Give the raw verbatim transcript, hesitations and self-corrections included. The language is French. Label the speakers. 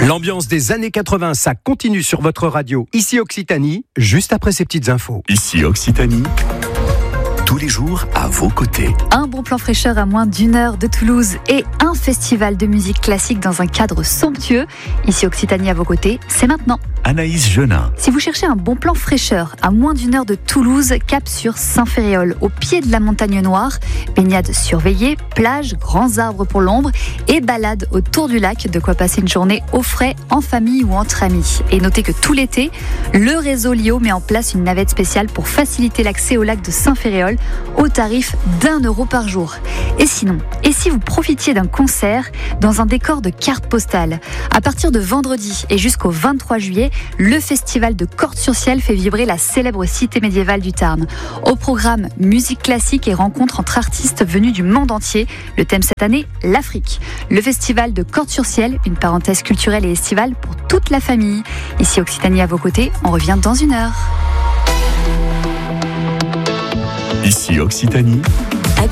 Speaker 1: L'ambiance des années quatre-vingts, ça continue sur votre radio. Ici Occitanie, juste après ces petites infos.
Speaker 2: Ici Occitanie, tous les jours à vos côtés.
Speaker 3: Un bon plan fraîcheur à moins d'une heure de Toulouse et un festival de musique classique dans un cadre somptueux. Ici Occitanie à vos côtés, c'est maintenant.
Speaker 2: Anaïs Genin.
Speaker 3: Si vous cherchez un bon plan fraîcheur à moins d'une heure de Toulouse, cap sur Saint-Ferréol, au pied de la montagne Noire, baignade surveillée, plage, grands arbres pour l'ombre et balade autour du lac, de quoi passer une journée au frais, en famille ou entre amis. Et notez que tout l'été, le réseau L I O met en place une navette spéciale pour faciliter l'accès au lac de Saint-Ferréol au tarif d'un euro par jour. Et sinon, et si vous profitiez d'un concert dans un décor de carte postale? À partir de vendredi et jusqu'au vingt-trois juillet, le festival de Cordes-sur-Ciel fait vibrer la célèbre cité médiévale du Tarn. Au programme, musique classique et rencontres entre artistes venus du monde entier. Le thème cette année, l'Afrique. Le festival de Cordes-sur-Ciel, une parenthèse culturelle et estivale pour toute la famille. Ici Occitanie à vos côtés, on revient dans une heure.
Speaker 2: Ici Occitanie,